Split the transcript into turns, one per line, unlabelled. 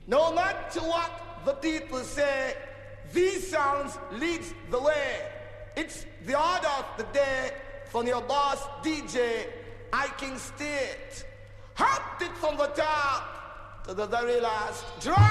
No matter what the people say, these sounds leads the way. It's the order of the day from your boss DJ, I King State. Hopped it from the top to the very last drop.